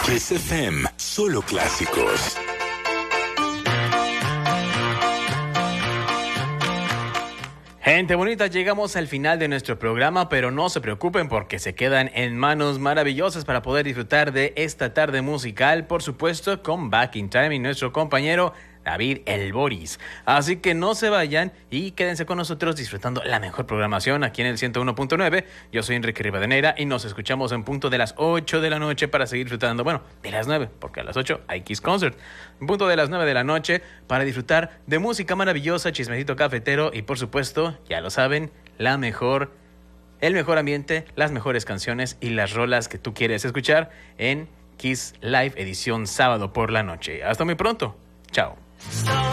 Kiss FM, solo clásicos. Gente bonita, llegamos al final de nuestro programa, pero no se preocupen porque se quedan en manos maravillosas para poder disfrutar de esta tarde musical, por supuesto, con Back in Time y nuestro compañero David El Boris. Así que no se vayan y quédense con nosotros disfrutando la mejor programación aquí en el 101.9. Yo soy Enrique Rivadeneira y nos escuchamos en punto de las 8 de la noche para seguir disfrutando, bueno, de las 9, porque a las 8 hay Kiss Concert. En punto de las 9 de la noche para disfrutar de música maravillosa, chismecito cafetero y por supuesto, ya lo saben, el mejor ambiente, las mejores canciones y las rolas que tú quieres escuchar en Kiss Live edición sábado por la noche. Hasta muy pronto. Chao.